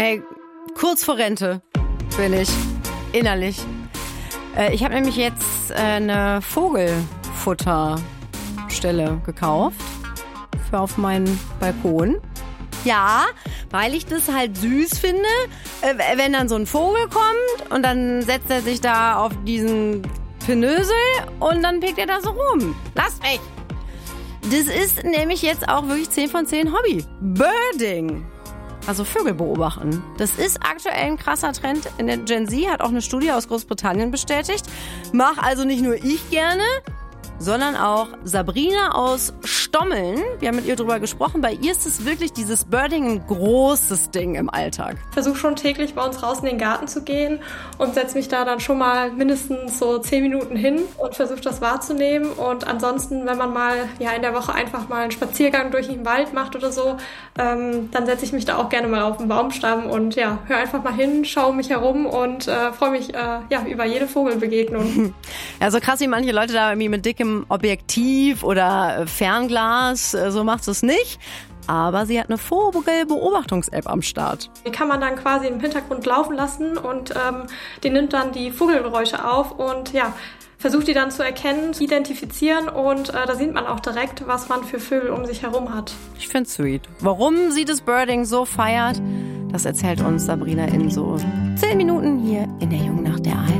Ey, kurz vor Rente bin ich, innerlich. Ich habe nämlich jetzt eine Vogelfutterstelle gekauft für auf meinen Balkon. Ja, weil ich das halt süß finde, wenn dann so ein Vogel kommt und dann setzt er sich da auf diesen Pinösel und dann pickt er da so rum. Lasst mich! Das ist nämlich jetzt auch wirklich 10 von 10 Hobby. Birding. Also Vögel beobachten. Das ist aktuell ein krasser Trend in der Gen Z, hat auch eine Studie aus Großbritannien bestätigt. Mach also nicht nur ich gerne, sondern auch Sabrina aus Stommeln. Wir haben mit ihr drüber gesprochen. Bei ihr ist es wirklich dieses Birding ein großes Ding im Alltag. Ich versuche schon täglich bei uns raus in den Garten zu gehen und setze mich da dann schon mal mindestens so 10 Minuten hin und versuche das wahrzunehmen. Und ansonsten, wenn man mal in der Woche einfach mal einen Spaziergang durch den Wald macht oder so, dann setze ich mich da auch gerne mal auf den Baumstamm und höre einfach mal hin, schaue mich herum und freue mich über jede Vogelbegegnung. Ja, so krass wie manche Leute da irgendwie mit dickem Objektiv oder Fernglas, so macht es nicht. Aber sie hat eine Vogelbeobachtungs-App am Start. Die kann man dann quasi im Hintergrund laufen lassen und die nimmt dann die Vogelgeräusche auf und versucht die dann zu erkennen, zu identifizieren und da sieht man auch direkt, was man für Vögel um sich herum hat. Ich find's sweet. Warum sie das Birding so feiert, das erzählt uns Sabrina in so 10 Minuten hier in der Jungen Nacht der ARD.